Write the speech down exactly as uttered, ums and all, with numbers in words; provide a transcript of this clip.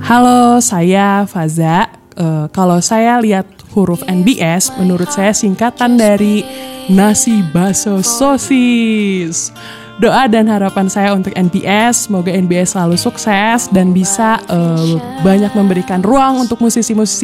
Halo, saya Faza. Uh, kalau saya lihat huruf N B S, menurut saya singkatan dari nasi bakso sosis. Doa dan harapan saya untuk N B S, semoga N B S selalu sukses dan bisa uh, banyak memberikan ruang untuk musisi-musisi